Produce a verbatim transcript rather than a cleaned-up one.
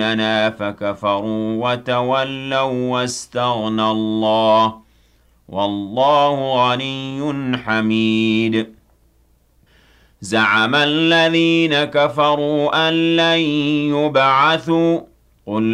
لنا فكفروا وتولوا واستغنى الله والله غني حميد زعم الذين كفروا أن لن يبعثوا قل